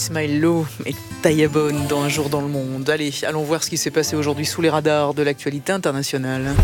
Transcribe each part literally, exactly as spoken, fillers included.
Ismaël Lo et Taïabone dans Un jour dans le monde. Allez, allons voir ce qui s'est passé aujourd'hui sous les radars de l'actualité internationale.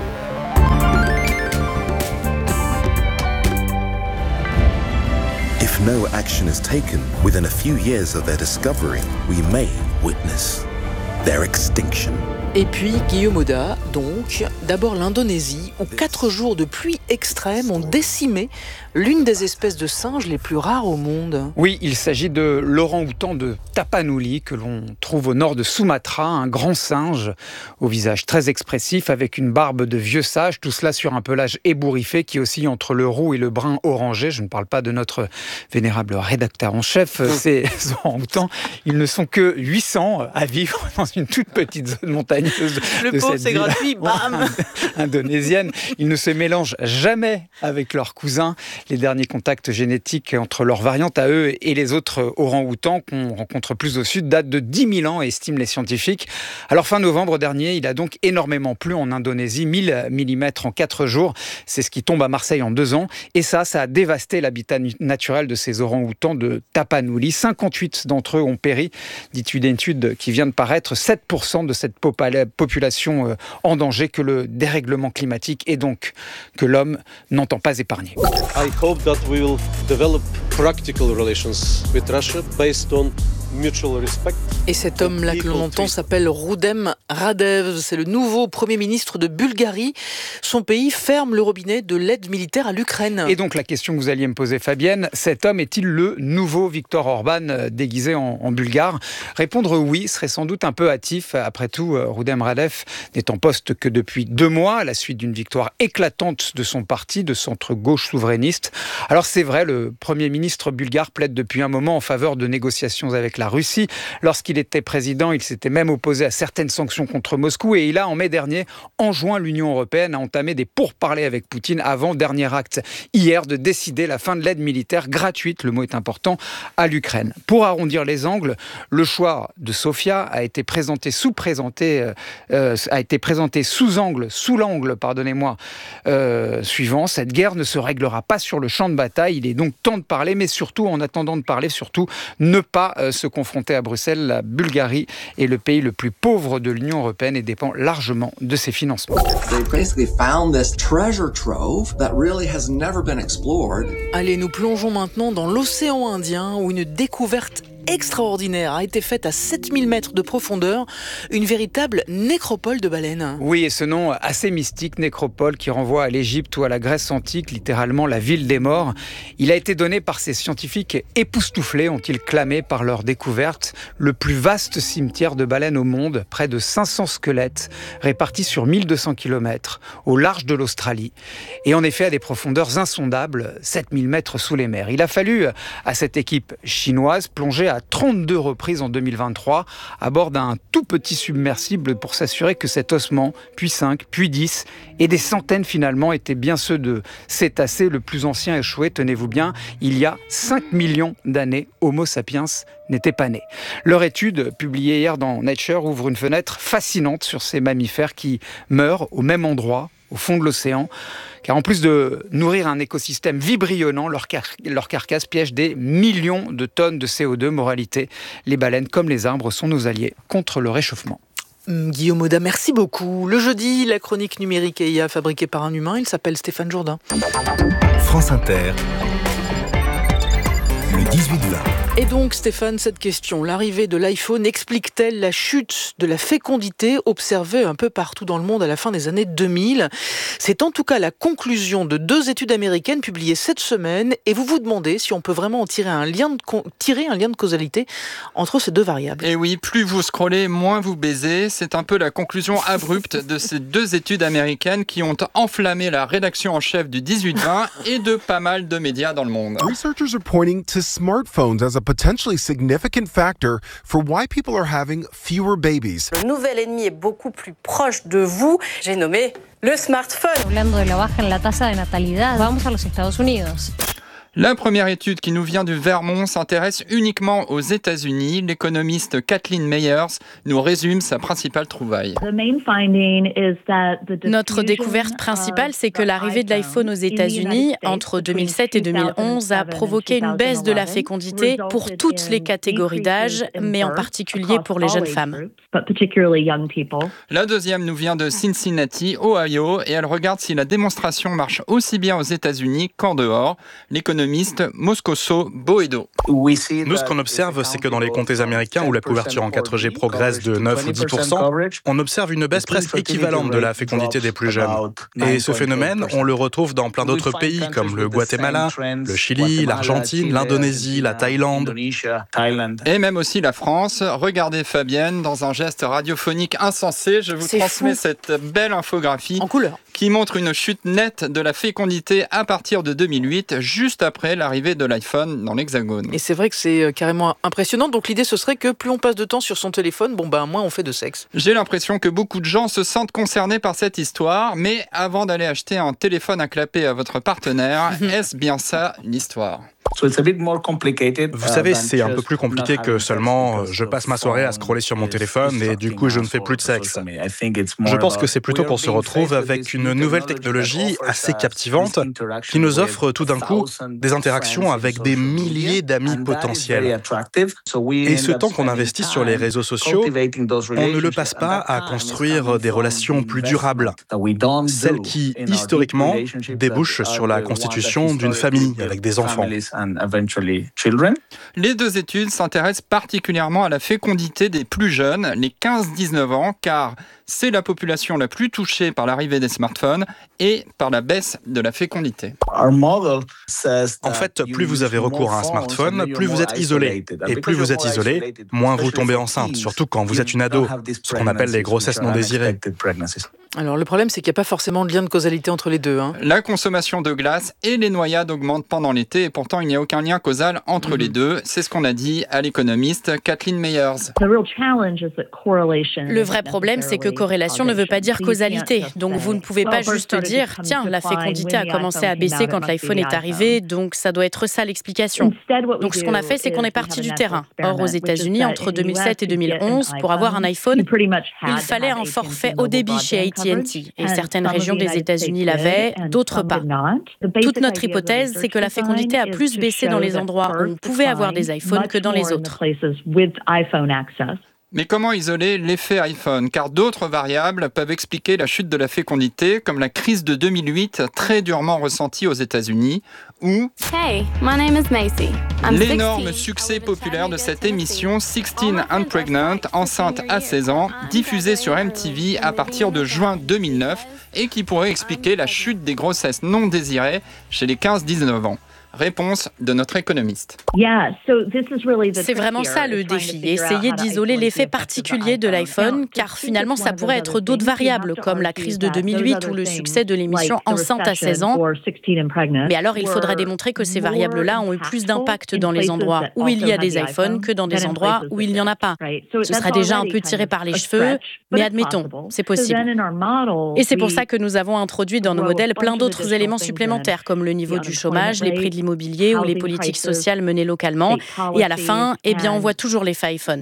If no action is taken within a few years of their discovery, we may witness their extinction. Et puis Guillaume Auda, donc, d'abord l'Indonésie, où quatre jours de pluie extrême ont décimé l'une des espèces de singes les plus rares au monde. Oui, il s'agit de l'orang-outan de Tapanuli, que l'on trouve au nord de Sumatra, un grand singe au visage très expressif, avec une barbe de vieux sage, tout cela sur un pelage ébouriffé qui oscille entre le roux et le brun orangé. Je ne parle pas de notre vénérable rédacteur en chef. Ces orang-outans, ils ne sont que huit cents à vivre dans une toute petite zone montagneuse. Le de pauvre, cette c'est ville gratuit, bam indonésienne. Ils ne se mélangent jamais avec leurs cousins. Les derniers contacts génétiques entre leurs variantes à eux et les autres orang-outans qu'on rencontre plus au sud datent de dix mille ans, estiment les scientifiques. Alors fin novembre dernier, il a donc énormément plu en Indonésie, mille millimètres en quatre jours. C'est ce qui tombe à Marseille en deux ans. Et ça, ça a dévasté l'habitat naturel de ces orang-outans de Tapanuli. cinquante-huit d'entre eux ont péri, dit une étude qui vient de paraître. sept pour cent de cette population en danger, que le dérèglement climatique et donc que l'homme n'entend pas épargner. I hope that we will develop practical relations with Russia based on mutual respect. Et cet homme-là que l'on entend s'appelle Rudem Radev. C'est le nouveau Premier ministre de Bulgarie. Son pays ferme le robinet de l'aide militaire à l'Ukraine. Et donc la question que vous alliez me poser, Fabienne, cet homme est-il le nouveau Viktor Orban déguisé en, en bulgare ? Répondre oui serait sans doute un peu hâtif. Après tout, Rudem Radev n'est en poste que depuis deux mois, à la suite d'une victoire éclatante de son parti, de centre-gauche souverainiste. Alors c'est vrai, le Premier ministre bulgare plaide depuis un moment en faveur de négociations avec la Russie. Lorsqu'il était président, il s'était même opposé à certaines sanctions contre Moscou et il a, en mai dernier, enjoint l'Union européenne à entamer des pourparlers avec Poutine avant, dernier acte hier, de décider la fin de l'aide militaire gratuite, le mot est important, à l'Ukraine. Pour arrondir les angles, le choix de Sofia a été présenté sous présenté, euh, a été présenté sous angle, sous l'angle, pardonnez-moi, euh, suivant. Cette guerre ne se réglera pas sur le champ de bataille. Il est donc temps de parler, mais surtout, en attendant de parler, surtout, ne pas euh, se confronter à Bruxelles. La Bulgarie est le pays le plus pauvre de l'Union européenne et dépend largement de ses financements. Allez, nous plongeons maintenant dans l'océan Indien où une découverte extraordinaire a été faite à sept mille mètres de profondeur, une véritable nécropole de baleines. Oui, et ce nom assez mystique, nécropole, qui renvoie à l'Égypte ou à la Grèce antique, littéralement la ville des morts. Il a été donné par ces scientifiques époustouflés, ont-ils clamé par leur découverte, le plus vaste cimetière de baleines au monde, près de cinq cents squelettes, répartis sur mille deux cents kilomètres, au large de l'Australie. Et en effet, à des profondeurs insondables, sept mille mètres sous les mers. Il a fallu à cette équipe chinoise plonger à à trente-deux reprises en deux mille vingt-trois à bord d'un tout petit submersible pour s'assurer que cet ossement, puis cinq, puis dix et des centaines finalement étaient bien ceux de cétacés. Le plus ancien échoué, tenez-vous bien, il y a cinq millions d'années, Homo sapiens n'était pas né. Leur étude, publiée hier dans Nature, ouvre une fenêtre fascinante sur ces mammifères qui meurent au même endroit, au fond de l'océan, car en plus de nourrir un écosystème vibrillonnant, leur, car- leur carcasse piège des millions de tonnes de C O deux. Moralité, les baleines comme les arbres sont nos alliés contre le réchauffement. Guillaume Auda, merci beaucoup. Le jeudi, la chronique numérique E I A fabriquée par un humain, il s'appelle Stéphane Jourdain. France Inter, le dix-huit vingt. Et donc Stéphane, cette question, l'arrivée de l'iPhone explique-t-elle la chute de la fécondité observée un peu partout dans le monde à la fin des années deux mille ? C'est en tout cas la conclusion de deux études américaines publiées cette semaine et vous vous demandez si on peut vraiment en tirer un lien de, tirer un lien de causalité entre ces deux variables. Et oui, plus vous scrollez, moins vous baisez. C'est un peu la conclusion abrupte de ces deux études américaines qui ont enflammé la rédaction en chef du dix-huit vingt et de pas mal de médias dans le monde. Researchers are pointing to smartphones as a potentially significant factor for why people are having fewer babies. Le nouvel ennemi est beaucoup plus proche de vous. J'ai nommé le smartphone. Hablando de la baja en la tasa de natalidad, vamos a los Estados Unidos. La première étude qui nous vient du Vermont s'intéresse uniquement aux États-Unis. L'économiste Kathleen Meyers nous résume sa principale trouvaille. Notre découverte principale, c'est que l'arrivée de l'iPhone aux États-Unis entre deux mille sept et deux mille onze a provoqué une baisse de la fécondité pour toutes les catégories d'âge, mais en particulier pour les jeunes femmes. La deuxième nous vient de Cincinnati, Ohio, et elle regarde si la démonstration marche aussi bien aux États-Unis qu'en dehors. L'économiste Moscoso Boedo. Nous, ce qu'on observe, c'est que dans les comtés américains où la couverture en quatre G progresse de neuf ou dix pour cent, on observe une baisse presque équivalente de la fécondité des plus jeunes. Et ce phénomène, on le retrouve dans plein d'autres pays comme le Guatemala, le Chili, l'Argentine, l'Indonésie, la Thaïlande. Et même aussi la France. Regardez Fabienne, dans un geste radiophonique insensé, je vous C'est transmets fou. cette belle infographie En couleur. qui montre une chute nette de la fécondité à partir de deux mille huit, juste après l'arrivée de l'iPhone dans l'Hexagone. Et c'est vrai que c'est carrément impressionnant. Donc l'idée, ce serait que plus on passe de temps sur son téléphone, bon ben moins on fait de sexe. J'ai l'impression que beaucoup de gens se sentent concernés par cette histoire, mais avant d'aller acheter un téléphone à clapper à votre partenaire, est-ce bien ça l'histoire ? Vous savez, c'est un peu plus compliqué que seulement euh, je passe ma soirée à scroller sur mon téléphone et du coup je ne fais plus de sexe. Je pense que c'est plutôt qu'on se retrouve avec une nouvelle technologie assez captivante qui nous offre tout d'un coup des interactions avec des milliers d'amis potentiels. Et ce temps qu'on investit sur les réseaux sociaux, on ne le passe pas à construire des relations plus durables, celles qui, historiquement, débouchent sur la constitution d'une famille avec des enfants. Les deux études s'intéressent particulièrement à la fécondité des plus jeunes, les quinze dix-neuf ans, car c'est la population la plus touchée par l'arrivée des smartphones et par la baisse de la fécondité. En fait, plus vous avez recours à un smartphone, plus vous êtes isolé. Et plus vous êtes isolé, moins vous tombez enceinte, surtout quand vous êtes une ado, ce qu'on appelle les grossesses non désirées. Alors le problème, c'est qu'il n'y a pas forcément de lien de causalité entre les deux. Hein. La consommation de glace et les noyades augmentent pendant l'été et pourtant il n'y a aucun lien causal entre mmh. les deux. C'est ce qu'on a dit à l'économiste Kathleen Meyers. Le vrai problème, c'est que corrélation ne veut pas dire causalité. Donc vous ne pouvez pas juste dire « Tiens, la fécondité a commencé à baisser quand l'iPhone est arrivé, donc ça doit être ça l'explication ». Donc ce qu'on a fait, c'est qu'on est parti du terrain. Or, aux États-Unis, entre deux mille sept et deux mille onze, pour avoir un iPhone, il fallait un forfait haut débit chez A T and T. Et certaines régions des États-Unis l'avaient, d'autres pas. Toute notre hypothèse, c'est que la fécondité a plus baissé dans les endroits où on pouvait avoir des iPhones que dans les autres. Mais comment isoler l'effet iPhone ? Car d'autres variables peuvent expliquer la chute de la fécondité, comme la crise de deux mille huit, très durement ressentie aux États-Unis, ou Hey, my name is Macy. I'm l'énorme succès populaire de cette émission sixteen and Pregnant, enceinte à seize ans, diffusée sur M T V à partir de juin deux mille neuf, et qui pourrait expliquer la chute des grossesses non désirées chez les quinze dix-neuf ans. Réponse de notre économiste. C'est vraiment ça le défi, essayer d'isoler l'effet particulier de l'iPhone, car finalement ça pourrait être d'autres variables, comme la crise de deux mille huit ou le succès de l'émission Enceinte à seize ans. Mais alors il faudrait démontrer que ces variables-là ont eu plus d'impact dans les endroits où il y a des iPhones que dans des endroits où il n'y en a pas. Ce serait déjà un peu tiré par les cheveux, mais admettons, c'est possible. Et c'est pour ça que nous avons introduit dans nos modèles plein d'autres éléments supplémentaires, comme le niveau du chômage, les prix de l'immobilier ou les politiques sociales menées localement. Et à la fin, eh bien, on voit toujours l'effet iPhone.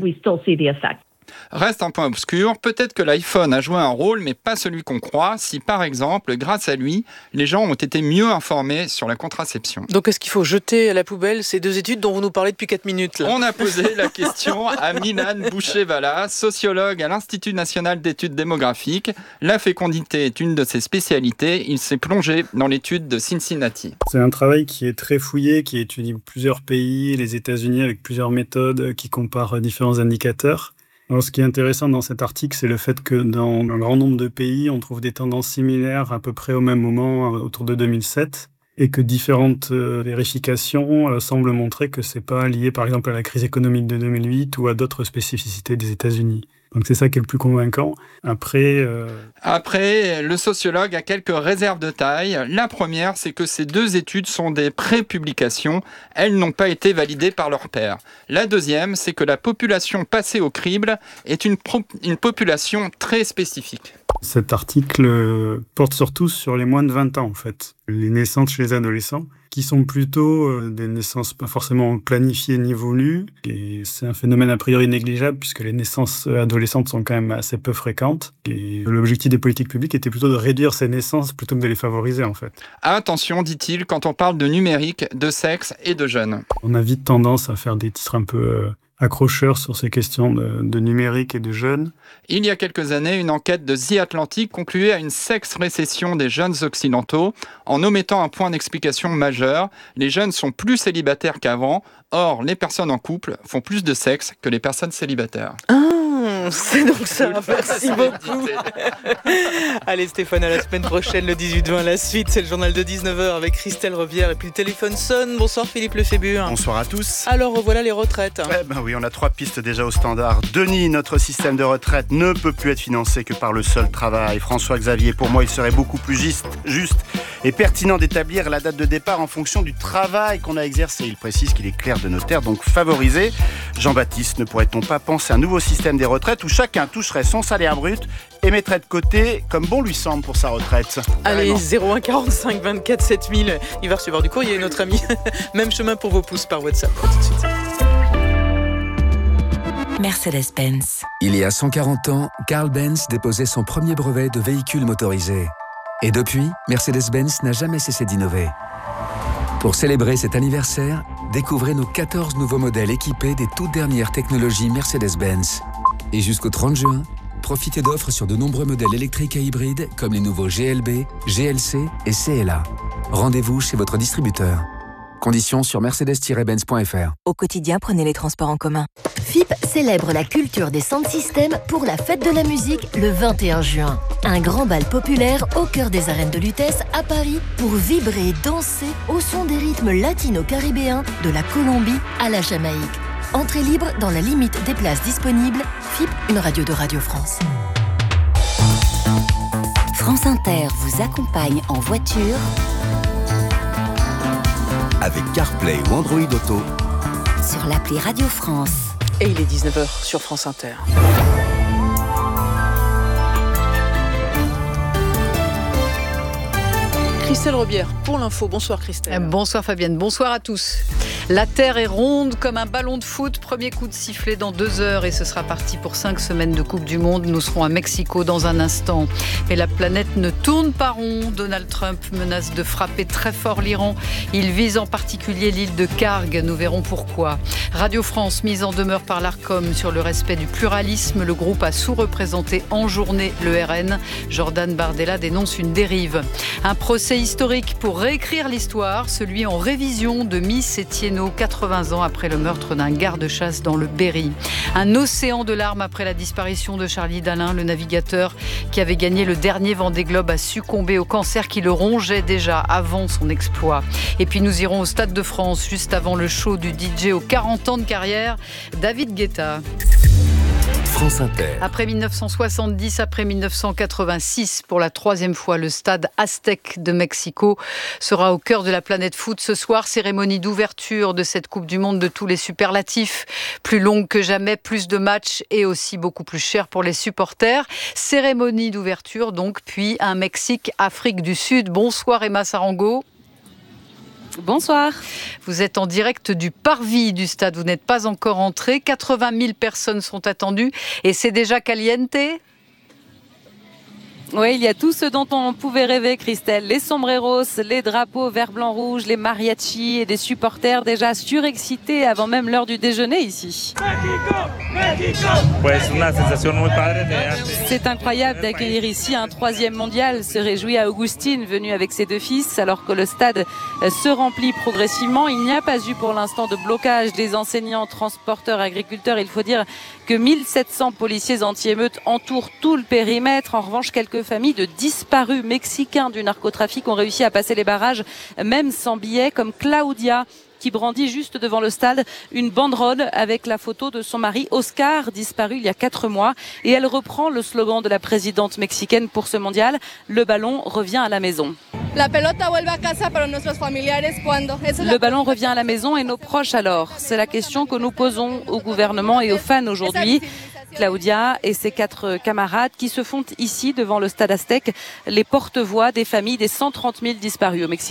Reste un point obscur, peut-être que l'iPhone a joué un rôle, mais pas celui qu'on croit, si par exemple, grâce à lui, les gens ont été mieux informés sur la contraception. Donc est-ce qu'il faut jeter à la poubelle ces deux études dont vous nous parlez depuis quatre minutes là ? On a posé la question à Milan Boucher-Valla, sociologue à l'Institut national d'études démographiques. La fécondité est une de ses spécialités. Il s'est plongé dans l'étude de Cincinnati. C'est un travail qui est très fouillé, qui étudie plusieurs pays, les États-Unis avec plusieurs méthodes, qui comparent différents indicateurs. Alors, ce qui est intéressant dans cet article, c'est le fait que dans un grand nombre de pays, on trouve des tendances similaires à peu près au même moment, autour de deux mille sept, et que différentes vérifications semblent montrer que c'est pas lié, par exemple, à la crise économique de deux mille huit ou à d'autres spécificités des États-Unis. Donc c'est ça qui est le plus convaincant. Après, euh... Après, le sociologue a quelques réserves de taille. La première, c'est que ces deux études sont des pré-publications. Elles n'ont pas été validées par leurs pairs. La deuxième, c'est que la population passée au crible est une, pro- une population très spécifique. Cet article porte surtout sur les moins de vingt ans, en fait. Les naissances chez les adolescents, qui sont plutôt euh, des naissances pas forcément planifiées ni voulues. Et c'est un phénomène a priori négligeable puisque les naissances adolescentes sont quand même assez peu fréquentes. Et l'objectif des politiques publiques était plutôt de réduire ces naissances plutôt que de les favoriser en fait. Attention, dit-il, quand on parle de numérique, de sexe et de jeunes. On a vite tendance à faire des titres un peu euh, accrocheurs sur ces questions de, de numérique et de jeunes. Il y a quelques années, une enquête de The Atlantic concluait à une sexe-récession des jeunes occidentaux en omettant un point d'explication majeur. Les jeunes sont plus célibataires qu'avant. Or, les personnes en couple font plus de sexe que les personnes célibataires. Ah, c'est donc ça. Merci beaucoup. Allez Stéphane, à la semaine prochaine, le dix-huit vingt. La suite, c'est le journal de dix-neuf heures avec Christelle Revière et puis le téléphone sonne. Bonsoir Philippe Lefébure. Bonsoir à tous. Alors voilà les retraites. Eh ben oui, on a trois pistes déjà au standard. Denis, notre système de retraite ne peut plus être financé que par le seul travail. François-Xavier, pour moi, il serait beaucoup plus juste, juste et pertinent d'établir la date de départ en fonction du travail qu'on a exercé. Il précise qu'il est clair de notaire, donc favorisé. Jean-Baptiste, ne pourrait-on pas penser à un nouveau système des retraites où chacun toucherait son salaire brut et mettrait de côté comme bon lui semble pour sa retraite? Allez, zéro un quarante-cinq vingt-quatre sept mille. Il va recevoir du courrier, notre ami. Même chemin pour vos pouces par WhatsApp. À tout de suite. Mercedes-Benz. Il y a cent quarante ans, Carl Benz déposait son premier brevet de véhicule motorisé. Et depuis, Mercedes-Benz n'a jamais cessé d'innover. Pour célébrer cet anniversaire, découvrez nos quatorze nouveaux modèles équipés des toutes dernières technologies Mercedes-Benz. Et jusqu'au trente juin, profitez d'offres sur de nombreux modèles électriques et hybrides comme les nouveaux G L B, G L C et C L A. Rendez-vous chez votre distributeur. Conditions sur mercedes tiret benz point f r. Au quotidien, prenez les transports en commun. F I P célèbre la culture des sound systems pour la fête de la musique le vingt et un juin. Un grand bal populaire au cœur des arènes de Lutèce à Paris pour vibrer et danser au son des rythmes latino-caribéens de la Colombie à la Jamaïque. Entrée libre dans la limite des places disponibles. F I P, une radio de Radio France. France Inter vous accompagne en voiture avec CarPlay ou Android Auto sur l'appli Radio France. Et il est dix-neuf heures sur France Inter. Christelle Rebière pour l'info. Bonsoir Christelle. Bonsoir Fabienne, bonsoir à tous. La Terre est ronde comme un ballon de foot. Premier coup de sifflet dans deux heures et ce sera parti pour cinq semaines de Coupe du Monde. Nous serons à Mexico dans un instant. Mais la planète ne tourne pas rond. Donald Trump menace de frapper très fort l'Iran. Il vise en particulier l'île de Karg. Nous verrons pourquoi. Radio France mise en demeure par l'Arcom sur le respect du pluralisme. Le groupe a sous-représenté en journée le R N. Jordan Bardella dénonce une dérive. Un procès historique pour réécrire l'histoire, celui en révision de Miss Etienneau, quatre-vingts ans après le meurtre d'un garde-chasse dans le Berry. Un océan de larmes après la disparition de Charlie Dalin, le navigateur qui avait gagné le dernier Vendée Globe a succombé au cancer qui le rongeait déjà avant son exploit. Et puis nous irons au Stade de France juste avant le show du D J aux quarante ans de carrière, David Guetta. France Inter. Après mille neuf cent soixante-dix, après mille neuf cent quatre-vingt-six, pour la troisième fois, le stade Aztec de Mexico sera au cœur de la planète foot ce soir. Cérémonie d'ouverture de cette Coupe du Monde de tous les superlatifs. Plus longue que jamais, plus de matchs et aussi beaucoup plus cher pour les supporters. Cérémonie d'ouverture donc, puis un Mexique-Afrique du Sud. Bonsoir Emma Sarango. Bonsoir. Vous êtes en direct du parvis du stade, vous n'êtes pas encore entré. quatre-vingt mille personnes sont attendues et c'est déjà caliente. Oui, il y a tout ce dont on pouvait rêver, Christelle. Les sombreros, les drapeaux vert, blanc, rouge, les mariachis et des supporters déjà surexcités avant même l'heure du déjeuner ici. C'est incroyable d'accueillir ici un troisième mondial, se réjouit à Augustine, venue avec ses deux fils, alors que le stade se remplit progressivement. Il n'y a pas eu pour l'instant de blocage des enseignants, transporteurs, agriculteurs. Il faut dire que mille sept cents policiers anti-émeutes entourent tout le périmètre. En revanche, quelques familles de disparus mexicains du narcotrafic ont réussi à passer les barrages, même sans billets, comme Claudia, qui brandit juste devant le stade une banderole avec la photo de son mari Oscar, disparu il y a quatre mois. Et elle reprend le slogan de la présidente mexicaine pour ce mondial: le ballon revient à la maison. La pelota vuelve a casa para nuestros familiares cuando. Le ballon revient à la maison et nos proches alors? C'est la question que nous posons au gouvernement et aux fans aujourd'hui. Claudia et ses quatre camarades qui se font ici devant le stade Aztec les porte-voix des familles des cent trente mille disparus au Mexique.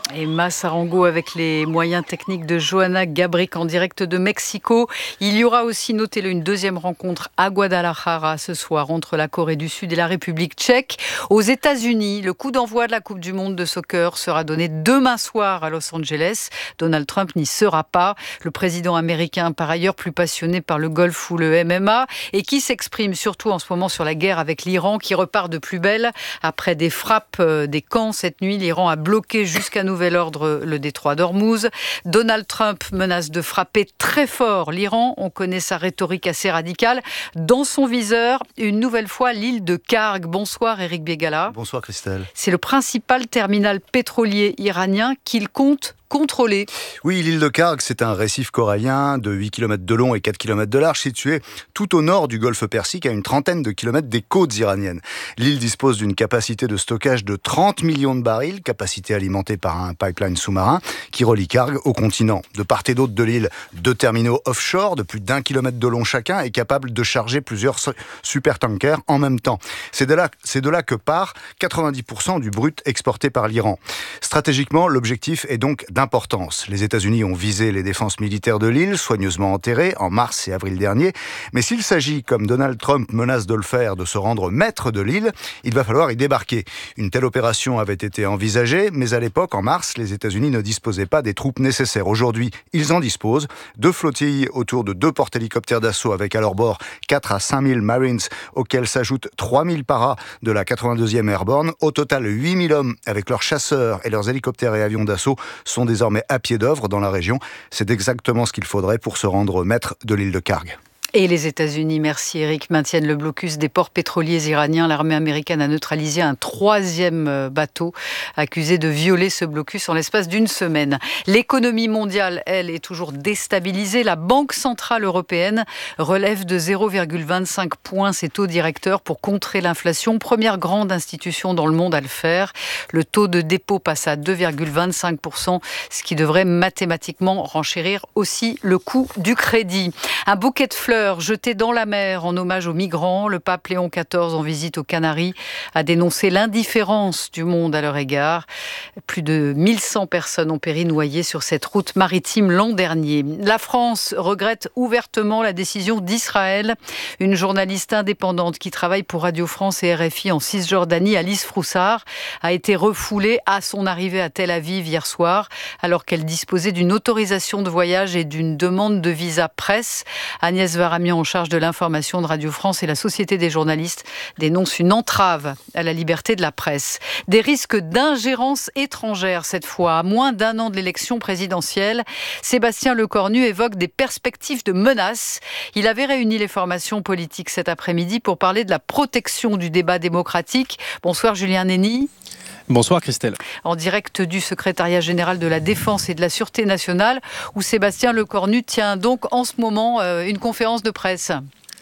Emma Sarango avec les moyens techniques de Johanna Gabric en direct de Mexico. Il y aura aussi, notez-le, une deuxième rencontre à Guadalajara ce soir entre la Corée du Sud et la République tchèque. Aux États-Unis, le coup d'envoi de la Coupe du Monde de soccer sera donné demain soir à Los Angeles. Donald Trump n'y sera pas. Le président américain, par ailleurs plus passionné par le golf ou le M M A et qui s'exprime surtout en ce moment sur la guerre avec l'Iran qui repart de plus belle. Après des frappes des camps cette nuit, l'Iran a bloqué jusqu'à nouvel ordre le détroit d'Ormuz. Donald Trump menace de frapper très fort l'Iran. On connaît sa rhétorique assez radicale. Dans son viseur, une nouvelle fois, l'île de Karg. Bonsoir Éric Bégala. Bonsoir Christelle. C'est le principal terminal pétrolier iranien qu'il compte contrôlé. Oui, l'île de Karg, c'est un récif corallien de huit kilomètres de long et quatre kilomètres de large, situé tout au nord du golfe Persique, à une trentaine de kilomètres des côtes iraniennes. L'île dispose d'une capacité de stockage de trente millions de barils, capacité alimentée par un pipeline sous-marin qui relie Karg au continent. De part et d'autre de l'île, deux terminaux offshore de plus d'un kilomètre de long chacun et capables de charger plusieurs supertankers en même temps. C'est de là, c'est de là que part quatre-vingt-dix pour cent du brut exporté par l'Iran. Stratégiquement, l'objectif est donc d'importance. Les États-Unis ont visé les défenses militaires de l'île, soigneusement enterrées en mars et avril dernier. Mais s'il s'agit, comme Donald Trump menace de le faire, de se rendre maître de l'île, il va falloir y débarquer. Une telle opération avait été envisagée, mais à l'époque, en mars, les États-Unis ne disposaient pas des troupes nécessaires. Aujourd'hui, ils en disposent. Deux flottilles autour de deux porte-hélicoptères d'assaut avec à leur bord quatre à cinq mille Marines, auxquels s'ajoutent trois mille paras de la quatre-vingt-deuxième Airborne. Au total, huit mille hommes avec leurs chasseurs et leurs hélicoptères et avions d'assaut sont désormais à pied d'œuvre dans la région. C'est exactement ce qu'il faudrait pour se rendre maître de l'île de Karg. Et les États-Unis, merci Eric, maintiennent le blocus des ports pétroliers iraniens. L'armée américaine a neutralisé un troisième bateau accusé de violer ce blocus en l'espace d'une semaine. L'économie mondiale, elle, est toujours déstabilisée. La Banque centrale européenne relève de zéro virgule vingt-cinq points ses taux directeurs pour contrer l'inflation. Première grande institution dans le monde à le faire. Le taux de dépôt passe à deux virgule vingt-cinq pour cent, ce qui devrait mathématiquement renchérir aussi le coût du crédit. Un bouquet de fleurs jeté dans la mer en hommage aux migrants. Le pape Léon quatorze, en visite aux Canaries, a dénoncé l'indifférence du monde à leur égard. Plus de mille cent personnes ont péri noyées sur cette route maritime l'an dernier. La France regrette ouvertement la décision d'Israël. Une journaliste indépendante qui travaille pour Radio France et R F I en Cisjordanie, Alice Froussard, a été refoulée à son arrivée à Tel Aviv hier soir, alors qu'elle disposait d'une autorisation de voyage et d'une demande de visa presse. Agnès Varamian, en charge de l'information de Radio France et la Société des journalistes, dénonce une entrave à la liberté de la presse. Des risques d'ingérence étrangère cette fois. À moins d'un an de l'élection présidentielle, Sébastien Lecornu évoque des perspectives de menaces. Il avait réuni les formations politiques cet après-midi pour parler de la protection du débat démocratique. Bonsoir Julien Nény. Bonsoir Christelle. En direct du secrétariat général de la Défense et de la Sûreté nationale, où Sébastien Lecornu tient donc en ce moment une conférence de presse.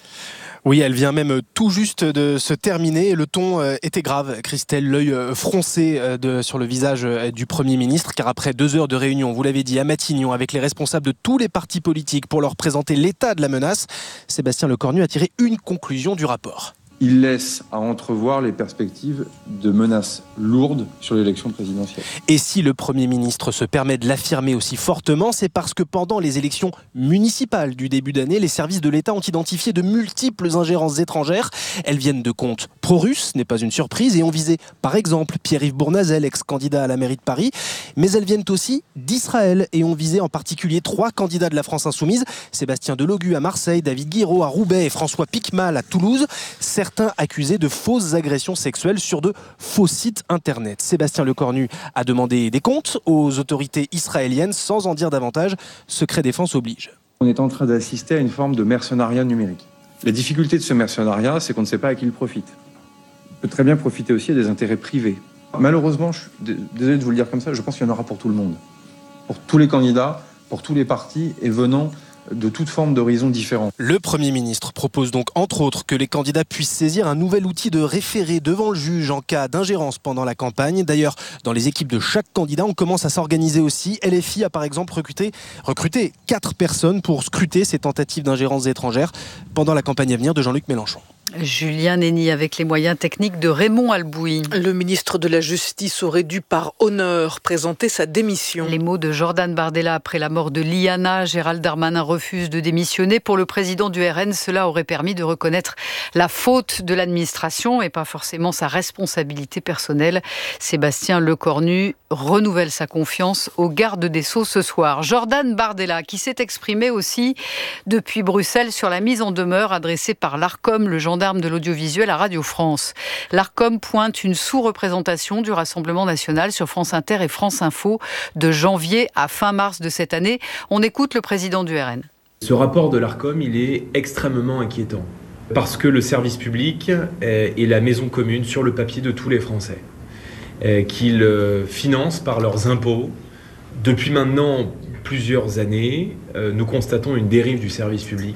Oui, elle vient même tout juste de se terminer. Le ton était grave, Christelle, l'œil froncé de, sur le visage du Premier ministre, car après deux heures de réunion, vous l'avez dit, à Matignon, avec les responsables de tous les partis politiques pour leur présenter l'état de la menace, Sébastien Lecornu a tiré une conclusion du rapport. Il laisse à entrevoir les perspectives de menaces lourdes sur l'élection présidentielle. Et si le Premier ministre se permet de l'affirmer aussi fortement, c'est parce que pendant les élections municipales du début d'année, les services de l'État ont identifié de multiples ingérences étrangères. Elles viennent de comptes pro-russes, ce n'est pas une surprise, et ont visé par exemple Pierre-Yves Bournazel, ex-candidat à la mairie de Paris. Mais elles viennent aussi d'Israël et ont visé en particulier trois candidats de la France insoumise, Sébastien Delogu à Marseille, David Guiraud à Roubaix et François Piquemal à Toulouse. Certains accusés de fausses agressions sexuelles sur de faux sites internet. Sébastien Lecornu a demandé des comptes aux autorités israéliennes sans en dire davantage. Secret défense oblige. On est en train d'assister à une forme de mercenariat numérique. La difficulté de ce mercenariat, c'est qu'on ne sait pas à qui il profite. Il peut très bien profiter aussi à des intérêts privés. Malheureusement, je suis désolé de vous le dire comme ça, je pense qu'il y en aura pour tout le monde. Pour tous les candidats, pour tous les partis et venant de toute forme d'horizons différents. Le Premier ministre propose donc entre autres que les candidats puissent saisir un nouvel outil de référé devant le juge en cas d'ingérence pendant la campagne. D'ailleurs, dans les équipes de chaque candidat, on commence à s'organiser aussi. L F I a par exemple recruté, recruté quatre personnes pour scruter ces tentatives d'ingérence étrangères pendant la campagne à venir de Jean-Luc Mélenchon. Julien Néni avec les moyens techniques de Raymond Albouy. Le ministre de la Justice aurait dû par honneur présenter sa démission. Les mots de Jordan Bardella après la mort de Liana. Gérald Darmanin refuse de démissionner. Pour le président du R N, cela aurait permis de reconnaître la faute de l'administration et pas forcément sa responsabilité personnelle. Sébastien Lecornu renouvelle sa confiance au garde des Sceaux ce soir. Jordan Bardella qui s'est exprimé aussi depuis Bruxelles sur la mise en demeure adressée par l'Arcom, le gendarme de l'audiovisuel à Radio France. L'Arcom pointe une sous-représentation du Rassemblement national sur France Inter et France Info de janvier à fin mars de cette année. On écoute le président du R N. Ce rapport de l'Arcom, il est extrêmement inquiétant parce que le service public est la maison commune sur le papier de tous les Français, qu'ils financent par leurs impôts. Depuis maintenant plusieurs années, nous constatons une dérive du service public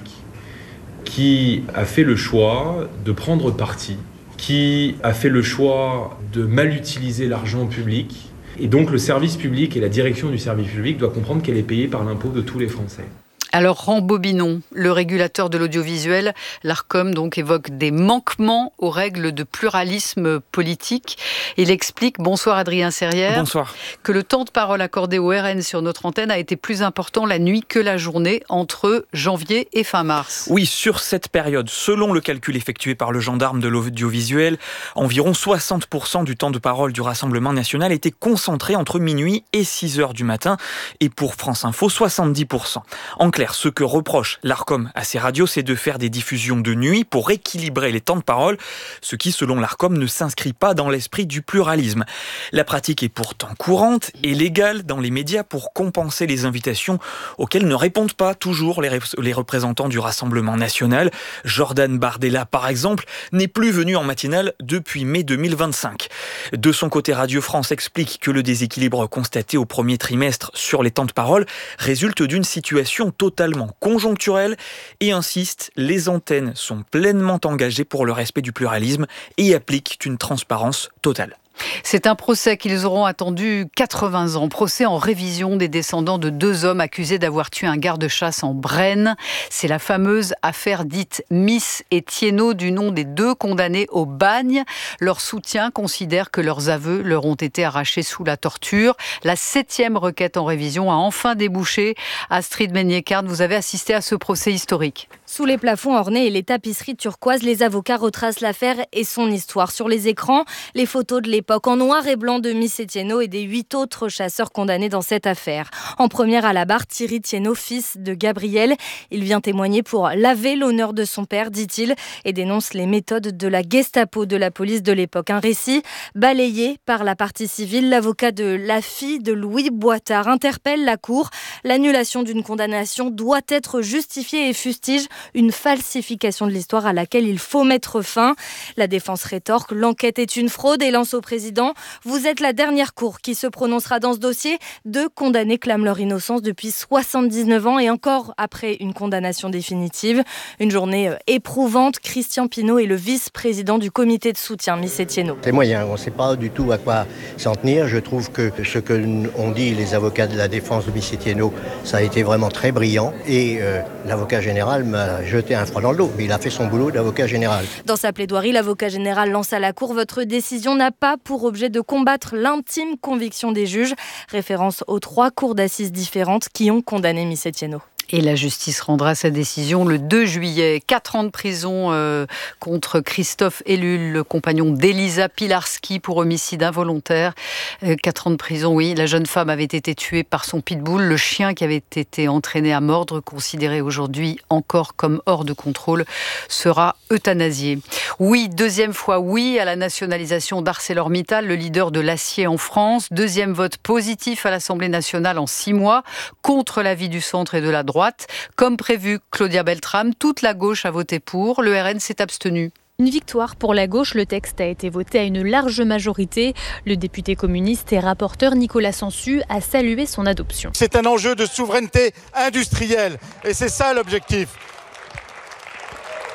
qui a fait le choix de prendre parti, qui a fait le choix de mal utiliser l'argent public. Et donc le service public et la direction du service public doivent comprendre qu'elle est payée par l'impôt de tous les Français. Alors rembobinons, le régulateur de l'audiovisuel, l'Arcom donc évoque des manquements aux règles de pluralisme politique. Il explique, bonsoir Adrien Serrière, bonsoir, que le temps de parole accordé au R N sur notre antenne a été plus important la nuit que la journée entre janvier et fin mars. Oui, sur cette période, selon le calcul effectué par le gendarme de l'audiovisuel, environ soixante pour cent du temps de parole du Rassemblement national était concentré entre minuit et six heures du matin et pour France Info, soixante-dix pour cent. En clair, ce que reproche l'Arcom à ses radios, c'est de faire des diffusions de nuit pour équilibrer les temps de parole, ce qui, selon l'Arcom, ne s'inscrit pas dans l'esprit du pluralisme. La pratique est pourtant courante et légale dans les médias pour compenser les invitations auxquelles ne répondent pas toujours les, ré- les représentants du Rassemblement national. Jordan Bardella, par exemple, n'est plus venu en matinale depuis mai deux mille vingt-cinq. De son côté, Radio France explique que le déséquilibre constaté au premier trimestre sur les temps de parole résulte d'une situation totalement totalement conjoncturel et insiste, les antennes sont pleinement engagées pour le respect du pluralisme et appliquent une transparence totale. C'est un procès qu'ils auront attendu quatre-vingts ans. Procès en révision des descendants de deux hommes accusés d'avoir tué un garde-chasse en Brenne. C'est la fameuse affaire dite Miss et Thienot, du nom des deux condamnés au bagne. Leur soutien considère que leurs aveux leur ont été arrachés sous la torture. La septième requête en révision a enfin débouché. Astrid Meignet-Card, vous avez assisté à ce procès historique. Sous les plafonds ornés et les tapisseries turquoises, les avocats retracent l'affaire et son histoire. Sur les écrans, les photos de l'époque en noir et blanc de Miss et Thienot et des huit autres chasseurs condamnés dans cette affaire. En première à la barre, Thierry Thienot, fils de Gabriel. Il vient témoigner pour laver l'honneur de son père, dit-il, et dénonce les méthodes de la Gestapo, de la police de l'époque. Un récit balayé par la partie civile. L'avocat de la fille de Louis Boitard interpelle la Cour. L'annulation d'une condamnation doit être justifiée et fustige une falsification de l'histoire à laquelle il faut mettre fin. La défense rétorque, l'enquête est une fraude et lance au président. Vous êtes la dernière cour qui se prononcera dans ce dossier. Deux condamnés clament leur innocence depuis soixante-dix-neuf ans et encore après une condamnation définitive. Une journée éprouvante. Christian Pinault est le vice-président du comité de soutien Miss et Thienot. C'est moyen, on ne sait pas du tout à quoi s'en tenir. Je trouve que ce que ont dit les avocats de la défense de Miss et Thienot, ça a été vraiment très brillant et euh, l'avocat général m'a jeté un froid dans le dos. Il a fait son boulot d'avocat général. Dans sa plaidoirie, l'avocat général lance à la Cour: votre décision n'a pas pour objet de combattre l'intime conviction des juges. Référence aux trois cours d'assises différentes qui ont condamné Miss et Thienot. Et la justice rendra sa décision le deux juillet. Quatre ans de prison euh, contre Christophe Ellul, le compagnon d'Elisa Pilarski pour homicide involontaire. Euh, quatre ans de prison, oui. La jeune femme avait été tuée par son pitbull. Le chien qui avait été entraîné à mordre, considéré aujourd'hui encore comme hors de contrôle, sera euthanasié. Oui, deuxième fois oui à la nationalisation d'ArcelorMittal, le leader de l'acier en France. Deuxième vote positif à l'Assemblée nationale en six mois, contre l'avis du centre et de la droite. Comme prévu, Claudia Beltrame, toute la gauche a voté pour, le R N s'est abstenu. Une victoire pour la gauche, le texte a été voté à une large majorité. Le député communiste et rapporteur Nicolas Sansu a salué son adoption. C'est un enjeu de souveraineté industrielle et c'est ça l'objectif.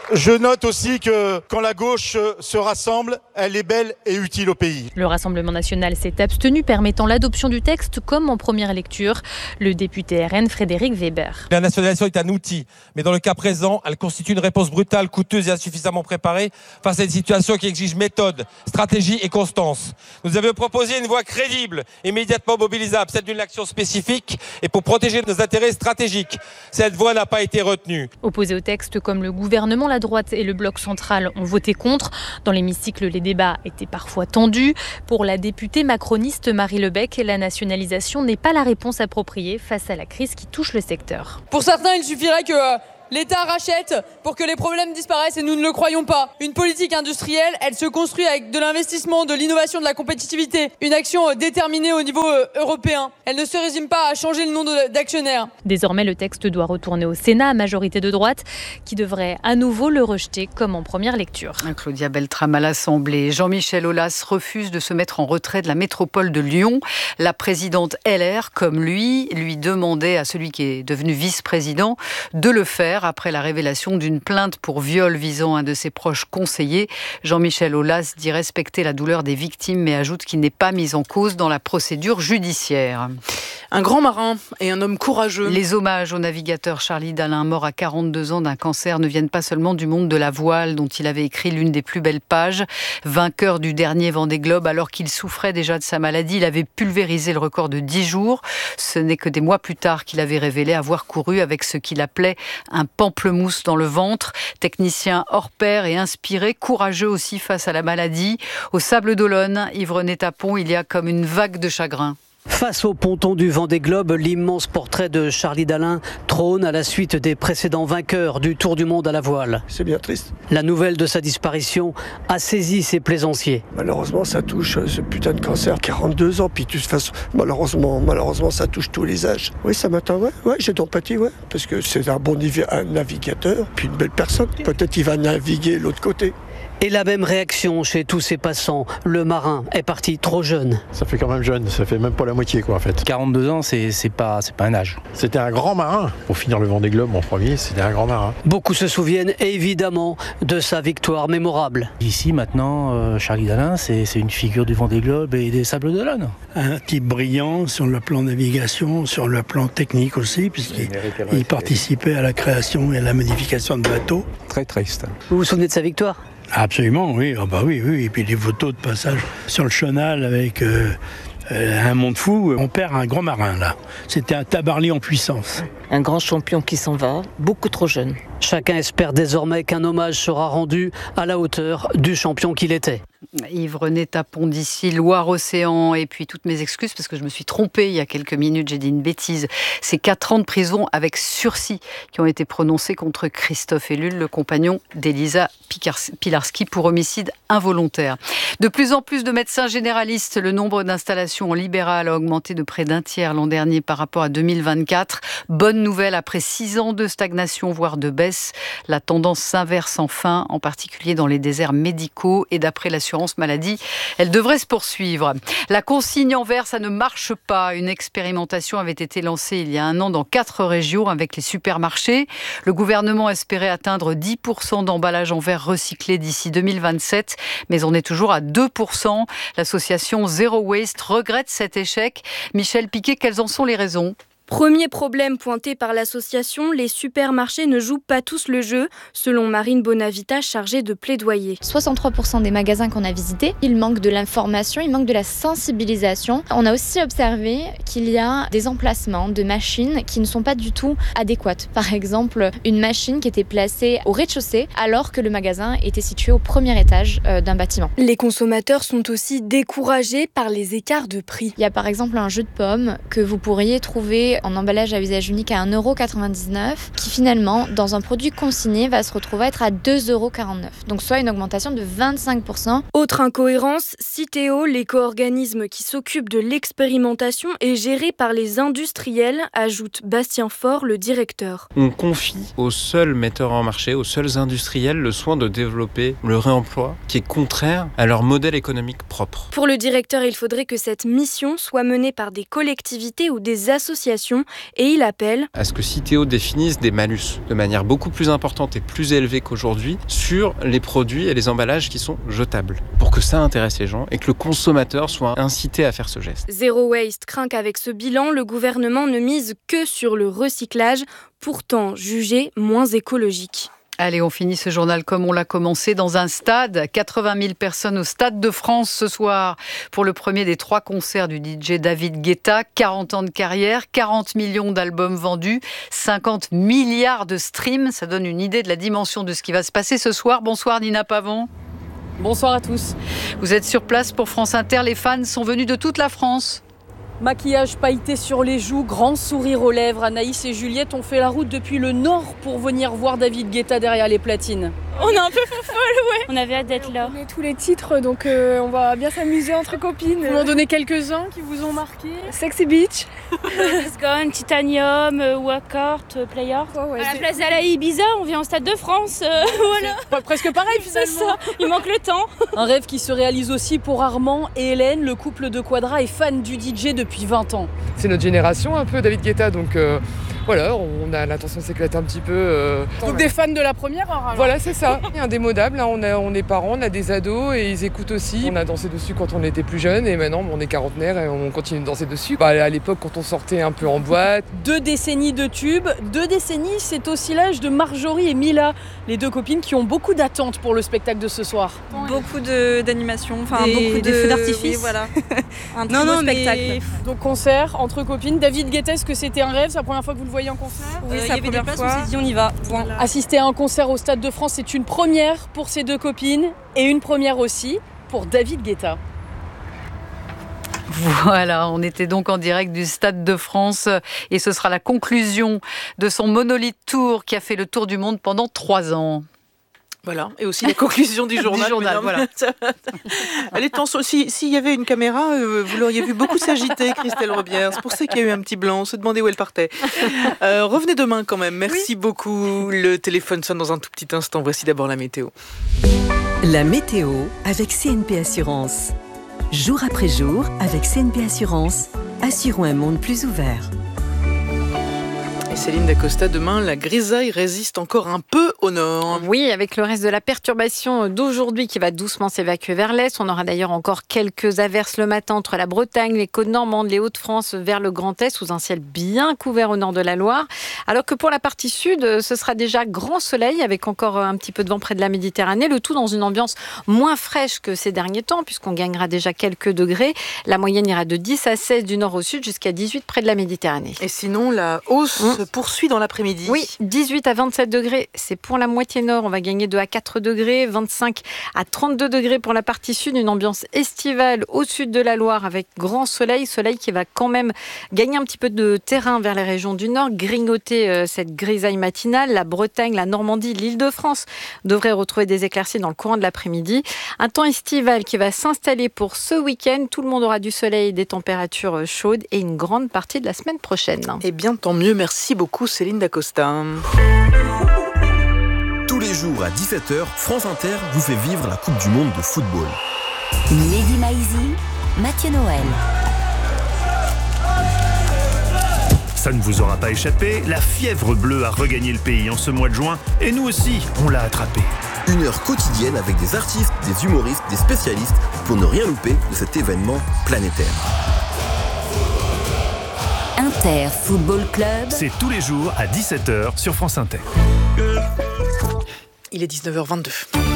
Je note aussi que quand la gauche se rassemble, elle est belle et utile au pays. Le Rassemblement national s'est abstenu, permettant l'adoption du texte comme en première lecture. Le député R N Frédéric Weber. La nationalisation est un outil, mais dans le cas présent, elle constitue une réponse brutale, coûteuse et insuffisamment préparée face à une situation qui exige méthode, stratégie et constance. Nous avions proposé une voie crédible, immédiatement mobilisable, celle d'une action spécifique et pour protéger nos intérêts stratégiques. Cette voie n'a pas été retenue. Opposé au texte comme le gouvernement, la droite et le bloc central ont voté contre. Dans l'hémicycle, les débats étaient parfois tendus. Pour la députée macroniste Marie Lebec, la nationalisation n'est pas la réponse appropriée face à la crise qui touche le secteur. Pour certains, il suffirait que l'État rachète pour que les problèmes disparaissent et nous ne le croyons pas. Une politique industrielle, elle se construit avec de l'investissement, de l'innovation, de la compétitivité. Une action déterminée au niveau européen. Elle ne se résume pas à changer le nom d'actionnaire. Désormais, le texte doit retourner au Sénat à majorité de droite qui devrait à nouveau le rejeter comme en première lecture. Claudia Beltrame à l'Assemblée. Jean-Michel Aulas refuse de se mettre en retrait de la métropole de Lyon. La présidente L R, comme lui, lui demandait à celui qui est devenu vice-président de le faire après la révélation d'une plainte pour viol visant un de ses proches conseillers. Jean-Michel Aulas dit respecter la douleur des victimes mais ajoute qu'il n'est pas mis en cause dans la procédure judiciaire. Un grand marin et un homme courageux. Les hommages au navigateur Charlie Dalin, mort à quarante-deux ans d'un cancer, ne viennent pas seulement du monde de la voile dont il avait écrit l'une des plus belles pages. Vainqueur du dernier Vendée Globe alors qu'il souffrait déjà de sa maladie, il avait pulvérisé le record de dix jours. Ce n'est que des mois plus tard qu'il avait révélé avoir couru avec ce qu'il appelait un pamplemousse dans le ventre. Technicien hors pair et inspiré, courageux aussi face à la maladie. Au Sable d'Olonne, Yves-René Tapon, il y a comme une vague de chagrin. Face au ponton du Vendée Globe, l'immense portrait de Charlie Dalin trône à la suite des précédents vainqueurs du Tour du Monde à la voile. C'est bien triste. La nouvelle de sa disparition a saisi ses plaisanciers. Malheureusement, ça touche ce putain de cancer. quarante-deux ans, puis de toute façon, malheureusement, malheureusement, ça touche tous les âges. Oui, ça m'attend, ouais, ouais j'ai d'empathie, ouais. Parce que c'est un bon niv- un navigateur, puis une belle personne. Peut-être qu'il va naviguer l'autre côté. Et la même réaction chez tous ces passants. Le marin est parti trop jeune. Ça fait quand même jeune, ça fait même pas la moitié quoi en fait. quarante-deux ans, c'est, c'est, pas, c'est pas un âge. C'était un grand marin. Pour finir le Vendée Globe en premier, c'était un grand marin. Beaucoup se souviennent évidemment de sa victoire mémorable. Ici maintenant, euh, Charlie Dalin, c'est, c'est une figure du Vendée Globe et des Sables d'Olonne. Un type brillant sur le plan navigation, sur le plan technique aussi, puisqu'il il participait à la création et à la modification de bateaux. Très triste. Vous vous souvenez de sa victoire ? Absolument, oui. Oh bah oui, oui. Et puis les photos de passage sur le chenal avec euh, euh, un monde fou. On perd un grand marin, là. C'était un Tabarly en puissance. Un grand champion qui s'en va, beaucoup trop jeune. Chacun espère désormais qu'un hommage sera rendu à la hauteur du champion qu'il était. Yves-René Tapon d'ici, Loire-Océan, et puis toutes mes excuses parce que je me suis trompée il y a quelques minutes, j'ai dit une bêtise. C'est quatre ans de prison avec sursis qui ont été prononcés contre Christophe Ellul, le compagnon d'Elisa Pilarski pour homicide involontaire. De plus en plus de médecins généralistes, le nombre d'installations en libéral a augmenté de près d'un tiers l'an dernier par rapport à deux mille vingt-quatre. Bonne nouvelle, après six ans de stagnation, voire de baisse, la tendance s'inverse enfin, en particulier dans les déserts médicaux et d'après l'assurance maladie, elle devrait se poursuivre. La consigne en verre, ça ne marche pas. Une expérimentation avait été lancée il y a un an dans quatre régions avec les supermarchés. Le gouvernement espérait atteindre dix pour cent d'emballage en verre recyclé d'ici deux mille vingt-sept, mais on est toujours à deux pour cent. L'association Zero Waste regrette cet échec. Michel Piquet, quelles en sont les raisons ? Premier problème pointé par l'association, les supermarchés ne jouent pas tous le jeu, selon Marine Bonavita, chargée de plaidoyer. soixante-trois pour cent des magasins qu'on a visités, il manque de l'information, il manque de la sensibilisation. On a aussi observé qu'il y a des emplacements de machines qui ne sont pas du tout adéquates. Par exemple, une machine qui était placée au rez-de-chaussée alors que le magasin était situé au premier étage d'un bâtiment. Les consommateurs sont aussi découragés par les écarts de prix. Il y a par exemple un jus de pomme que vous pourriez trouver en emballage à usage unique à un euro quatre-vingt-dix-neuf, qui finalement, dans un produit consigné, va se retrouver à être à deux euros quarante-neuf. Donc soit une augmentation de vingt-cinq pour cent. Autre incohérence, Citeo, l'éco-organisme qui s'occupe de l'expérimentation, est géré par les industriels, ajoute Bastien Faure, le directeur. On confie aux seuls metteurs en marché, aux seuls industriels, le soin de développer le réemploi qui est contraire à leur modèle économique propre. Pour le directeur, il faudrait que cette mission soit menée par des collectivités ou des associations consommation et il appelle à ce que Citeo définisse des malus de manière beaucoup plus importante et plus élevée qu'aujourd'hui sur les produits et les emballages qui sont jetables, pour que ça intéresse les gens et que le consommateur soit incité à faire ce geste. Zero Waste craint qu'avec ce bilan, le gouvernement ne mise que sur le recyclage, pourtant jugé moins écologique. Allez, on finit ce journal comme on l'a commencé dans un stade. quatre-vingt mille personnes au Stade de France ce soir pour le premier des trois concerts du D J David Guetta. quarante ans de carrière, quarante millions d'albums vendus, cinquante milliards de streams. Ça donne une idée de la dimension de ce qui va se passer ce soir. Bonsoir Nina Pavon. Bonsoir à tous. Vous êtes sur place pour France Inter. Les fans sont venus de toute la France. Maquillage pailleté sur les joues, grand sourire aux lèvres. Anaïs et Juliette ont fait la route depuis le nord pour venir voir David Guetta derrière les platines. On est un peu folle, ouais. On avait hâte d'être là. On connaît tous les titres, donc euh, on va bien s'amuser entre copines. Vous m'en donnez quelques-uns qui vous ont marqué. Sexy Beach. Let's Gone, Titanium, euh, Workout, euh, Player. Oh, ouais, à la place d'Alaï Ibiza, on vient au Stade de France. Euh, voilà. Pas presque pareil finalement. C'est ça, il manque le temps. Un rêve qui se réalise aussi pour Armand et Hélène. Le couple de Quadra est fan du D J depuis vingt ans. C'est notre génération un peu, David Guetta, donc euh, voilà, on a l'intention de s'éclater un petit peu. Euh... Donc des fans de la première heure alors. Voilà, c'est ça. Indémodable, hein, on, a, on est parents, on a des ados et ils écoutent aussi. On a dansé dessus quand on était plus jeunes et maintenant on est quarantenaire et on continue de danser dessus. Bah, à l'époque, quand on sortait un peu en boîte. Deux décennies de tubes, deux décennies, c'est aussi l'âge de Marjorie et Mila, les deux copines qui ont beaucoup d'attentes pour le spectacle de ce soir. Beaucoup de, d'animation, enfin des, beaucoup de des feux d'artifice. Oui, voilà. Un non, non, spectacle. Mais... Donc concert entre copines. David Guetta, est-ce que c'était un rêve? C'est la première fois que vous le voyez en concert? Oui, euh, c'est la première fois. On s'est dit on y va. Point. Voilà. Assister à un concert au Stade de France, c'est une première pour ces deux copines et une première aussi pour David Guetta. Voilà, on était donc en direct du Stade de France et ce sera la conclusion de son Monolith Tour qui a fait le tour du monde pendant trois ans. Voilà, et aussi la conclusion du journal. du journal, non, voilà. Allez, tension, si, s'il y avait une caméra, euh, vous l'auriez vu beaucoup s'agiter, Christelle Robière. C'est pour ça qu'il y a eu un petit blanc, on se demandait où elle partait. Euh, revenez demain quand même, merci oui. beaucoup. Le téléphone sonne dans un tout petit instant. Voici d'abord la météo. La météo avec C N P Assurance. Jour après jour, avec C N P Assurance, assurons un monde plus ouvert. Et Céline Dacosta, demain, la grisaille résiste encore un peu au nord. Oui, avec le reste de la perturbation d'aujourd'hui qui va doucement s'évacuer vers l'est. On aura d'ailleurs encore quelques averses le matin entre la Bretagne, les Côtes-Normandes, les Hauts-de-France vers le Grand Est, sous un ciel bien couvert au nord de la Loire. Alors que pour la partie sud, ce sera déjà grand soleil avec encore un petit peu de vent près de la Méditerranée. Le tout dans une ambiance moins fraîche que ces derniers temps puisqu'on gagnera déjà quelques degrés. La moyenne ira de dix à seize du nord au sud jusqu'à dix-huit près de la Méditerranée. Et sinon, la hausse mmh. se poursuit dans l'après-midi. Oui, dix-huit à vingt-sept degrés, c'est pour la moitié nord. On va gagner deux à quatre degrés, vingt-cinq à trente-deux degrés pour la partie sud. Une ambiance estivale au sud de la Loire avec grand soleil. Soleil qui va quand même gagner un petit peu de terrain vers les régions du nord, grignoter euh, cette grisaille matinale. La Bretagne, la Normandie, l'Île-de-France devraient retrouver des éclaircies dans le courant de l'après-midi. Un temps estival qui va s'installer pour ce week-end. Tout le monde aura du soleil, des températures chaudes et une grande partie de la semaine prochaine. Eh bien, tant mieux. Merci beaucoup, Céline Dacosta. Tous les jours à dix-sept heures, France Inter vous fait vivre la Coupe du Monde de football. Mehdi Maizi, Mathieu Noël. Ça ne vous aura pas échappé, la fièvre bleue a regagné le pays en ce mois de juin et nous aussi, on l'a attrapée. Une heure quotidienne avec des artistes, des humoristes, des spécialistes pour ne rien louper de cet événement planétaire. Inter Football Club. C'est tous les jours à dix-sept heures sur France Inter. Il est dix-neuf heures vingt-deux.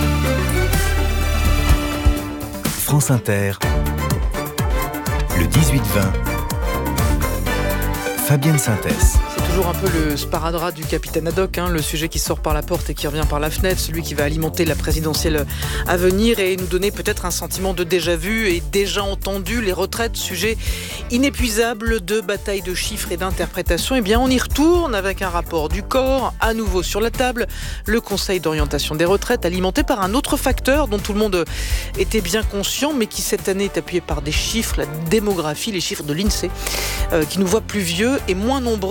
France Inter, le dix-huit vingt. Fabienne Synthèse. C'est toujours un peu le sparadrap du capitaine Haddock, hein, le sujet qui sort par la porte et qui revient par la fenêtre, celui qui va alimenter la présidentielle à venir et nous donner peut-être un sentiment de déjà-vu et déjà entendu. Les retraites, sujet inépuisable de bataille de chiffres et d'interprétation. Eh bien, on y retourne avec un rapport du corps, à nouveau sur la table, le Conseil d'orientation des retraites, alimenté par un autre facteur dont tout le monde était bien conscient, mais qui cette année est appuyé par des chiffres, la démographie, les chiffres de l'INSEE, euh, qui nous voit plus vieux et moins nombreux d'ici à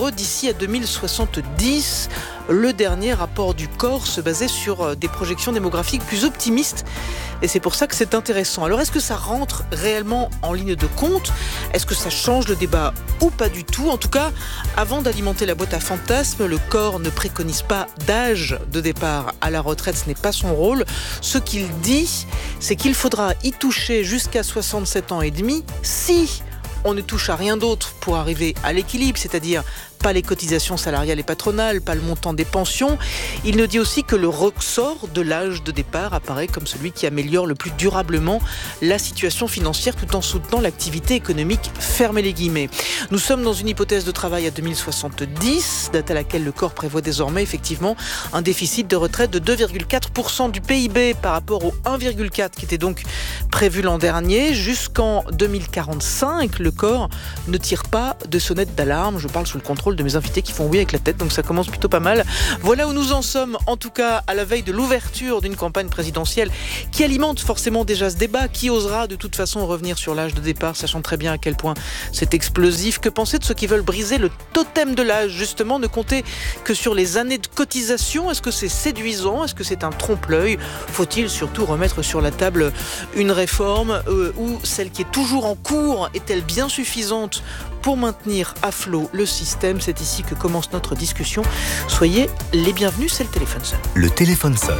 à deux mille soixante-dix. Le dernier rapport du corps se basait sur des projections démographiques plus optimistes. Et c'est pour ça que c'est intéressant. Alors, est-ce que ça rentre réellement en ligne de compte ? Est-ce que ça change le débat ou pas du tout ? En tout cas, avant d'alimenter la boîte à fantasmes, le corps ne préconise pas d'âge de départ à la retraite. Ce n'est pas son rôle. Ce qu'il dit, c'est qu'il faudra y toucher jusqu'à soixante-sept ans et demi si on ne touche à rien d'autre pour arriver à l'équilibre, c'est-à-dire pas les cotisations salariales et patronales, pas le montant des pensions. Il nous dit aussi que le ressort de l'âge de départ apparaît comme celui qui améliore le plus durablement la situation financière tout en soutenant l'activité économique. Fermez les guillemets. Nous sommes dans une hypothèse de travail à deux mille soixante-dix, date à laquelle le corps prévoit désormais effectivement un déficit de retraite de deux virgule quatre pour cent du P I B par rapport au un virgule quatre qui était donc prévu l'an dernier. Jusqu'en deux mille quarante-cinq, le corps ne tire pas de sonnette d'alarme. Je parle sous le contrôle de mes invités qui font oui avec la tête, donc ça commence plutôt pas mal. Voilà où nous en sommes, en tout cas à la veille de l'ouverture d'une campagne présidentielle qui alimente forcément déjà ce débat. Qui osera de toute façon revenir sur l'âge de départ, sachant très bien à quel point c'est explosif? Que penser de ceux qui veulent briser le totem de l'âge, justement, ne compter que sur les années de cotisation? Est-ce que c'est séduisant? Est-ce que c'est un trompe-l'œil? Faut-il surtout remettre sur la table une réforme euh, ou celle qui est toujours en cours est-elle bien suffisante pour maintenir à flot le système? C'est ici que commence notre discussion. Soyez les bienvenus, c'est le téléphone sonne. Le téléphone sonne.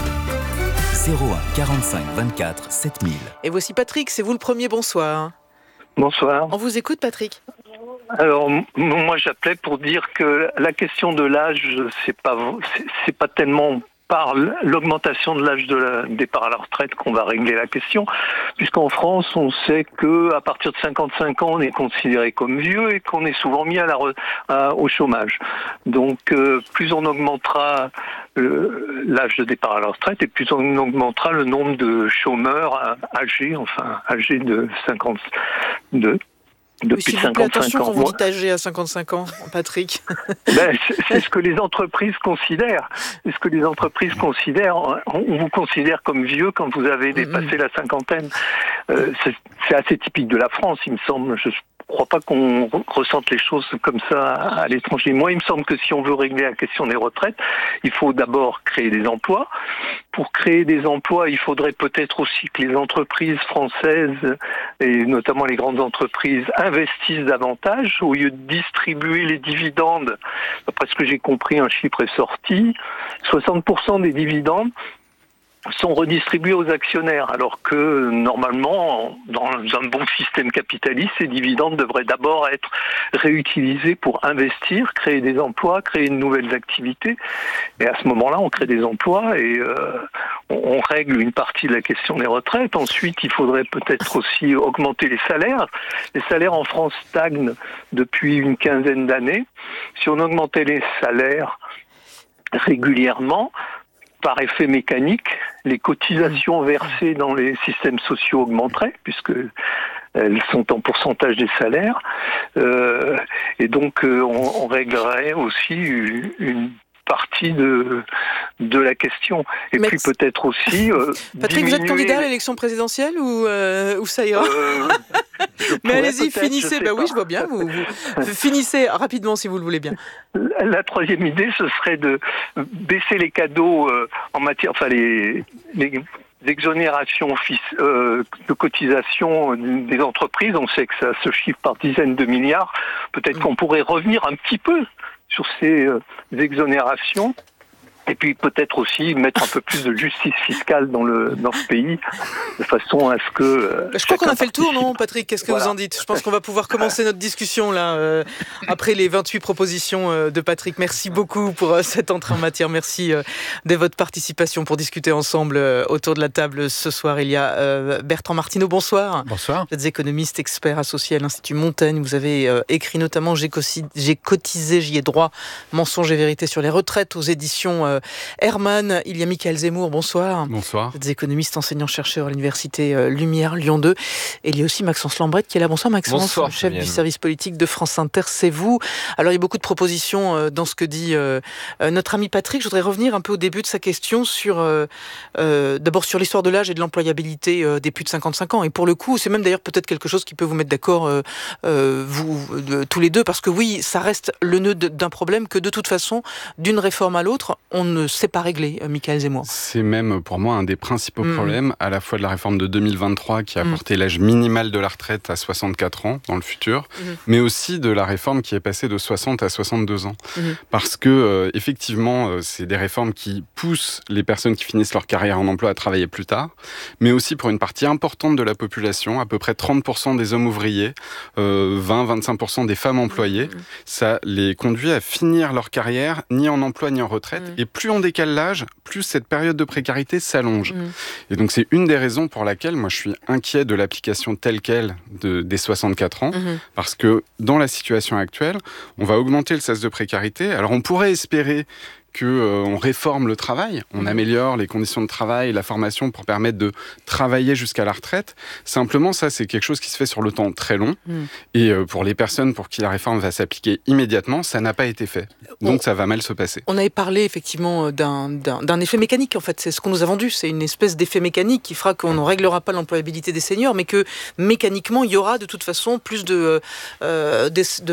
zéro un quarante-cinq vingt-quatre sept mille. Et voici Patrick, c'est vous le premier, bonsoir. Bonsoir. On vous écoute, Patrick. Alors, m- moi j'appelais pour dire que la question de l'âge, c'est pas, c'est, c'est pas tellement par l'augmentation de l'âge de la départ à la retraite qu'on va régler la question, puisqu'en France, on sait que à partir de cinquante-cinq ans, on est considéré comme vieux et qu'on est souvent mis à la re, à, au chômage. Donc, euh, plus on augmentera le, l'âge de départ à la retraite et plus on augmentera le nombre de chômeurs âgés, enfin âgés de cinquante, de depuis oui, cinquante-cinq attention ans. Quand vous dites âgé à cinquante-cinq ans, Patrick. Ben, c'est, c'est ce que les entreprises considèrent. C'est ce que les entreprises considèrent. On vous considère comme vieux quand vous avez dépassé mmh. la cinquantaine. Euh, c'est, c'est assez typique de la France, il me semble. Je ne crois pas qu'on ressente les choses comme ça à l'étranger. Moi, il me semble que si on veut régler la question des retraites, il faut d'abord créer des emplois. Pour créer des emplois, il faudrait peut-être aussi que les entreprises françaises, et notamment les grandes entreprises, investissent davantage au lieu de distribuer les dividendes. D'après ce que j'ai compris, un chiffre est sorti. soixante pour cent des dividendes sont redistribués aux actionnaires, alors que normalement, dans un bon système capitaliste, ces dividendes devraient d'abord être réutilisés pour investir, créer des emplois, créer de nouvelles activités. Et à ce moment-là, on crée des emplois et euh, on, on règle une partie de la question des retraites. Ensuite, il faudrait peut-être aussi augmenter les salaires. Les salaires en France stagnent depuis une quinzaine d'années. Si on augmentait les salaires régulièrement, par effet mécanique, les cotisations versées dans les systèmes sociaux augmenteraient, puisque elles sont en pourcentage des salaires. Euh, et donc, euh, on, on réglerait aussi une, une partie de, de la question. Et Mais puis peut-être aussi... Euh, Patrick, diminuer... vous êtes candidat à l'élection présidentielle ou, euh, ou ça ira euh, Mais allez-y, finissez. Bah oui, je vois bien. Vous, vous finissez rapidement si vous le voulez bien. La, la troisième idée, ce serait de baisser les cadeaux euh, en matière... Enfin, les... les d'exonération euh, de cotisation des entreprises. On sait que ça se chiffre par dizaines de milliards. Peut-être qu'on pourrait revenir un petit peu sur ces euh, exonérations. Et puis peut-être aussi mettre un peu plus de justice fiscale dans le dans ce pays, de façon à ce que... Euh, je crois qu'on a fait le tour, non, Patrick? Qu'est-ce que voilà. vous en dites? Je pense qu'on va pouvoir commencer notre discussion là, euh, après les vingt-huit propositions euh, de Patrick. Merci beaucoup pour euh, cette entrée en matière. Merci euh, de votre participation pour discuter ensemble euh, autour de la table ce soir. Il y a euh, Bertrand Martineau, bonsoir. Bonsoir. Vous êtes économiste, expert associé à l'Institut Montaigne. Vous avez euh, écrit notamment J'ai, co- J'ai cotisé, j'y ai droit, mensonges et vérité sur les retraites aux éditions euh, euh, Herman, il y a Michael Zemmour, bonsoir. Bonsoir. Vous êtes économiste, enseignant-chercheur à l'université euh, Lumière Lyon deux. Et il y a aussi Maxence Lambrette qui est là. Bonsoir Maxence, bonsoir, chef Fabienne. du service politique de France Inter, c'est vous. Alors il y a beaucoup de propositions euh, dans ce que dit euh, euh, notre ami Patrick. Je voudrais revenir un peu au début de sa question sur, euh, euh, d'abord sur l'histoire de l'âge et de l'employabilité euh, des plus de cinquante-cinq ans. Et pour le coup, c'est même d'ailleurs peut-être quelque chose qui peut vous mettre d'accord, euh, euh, vous, de, tous les deux, parce que oui, ça reste le nœud de, d'un problème que de toute façon, d'une réforme à l'autre, on ne sait pas régler, euh, Michael Zemmour. C'est même pour moi un des principaux mmh. problèmes, à la fois de la réforme de deux mille vingt-trois qui a mmh. porté l'âge minimal de la retraite à soixante-quatre ans dans le futur, mmh. mais aussi de la réforme qui est passée de soixante à soixante-deux ans. Mmh. Parce que, euh, effectivement, euh, c'est des réformes qui poussent les personnes qui finissent leur carrière en emploi à travailler plus tard, mais aussi pour une partie importante de la population, à peu près trente pour cent des hommes ouvriers, euh, vingt à vingt-cinq pour cent des femmes employées, mmh. ça les conduit à finir leur carrière ni en emploi ni en retraite. Mmh. Et plus on décale l'âge, plus cette période de précarité s'allonge. Mmh. Et donc c'est une des raisons pour laquelle moi je suis inquiet de l'application telle quelle de, des soixante-quatre ans, mmh. parce que dans la situation actuelle, on va augmenter le sas de précarité. Alors on pourrait espérer qu'on euh, réforme le travail, on mmh. améliore les conditions de travail, la formation pour permettre de travailler jusqu'à la retraite. Simplement, ça, c'est quelque chose qui se fait sur le temps très long. Mmh. Et euh, pour les personnes pour qui la réforme va s'appliquer immédiatement, ça n'a pas été fait. Donc, on, ça va mal se passer. On avait parlé effectivement d'un, d'un, d'un effet mécanique, en fait. C'est ce qu'on nous a vendu. C'est une espèce d'effet mécanique qui fera qu'on ne réglera pas l'employabilité des seniors, mais que mécaniquement, il y aura de toute façon plus de... Euh, des, de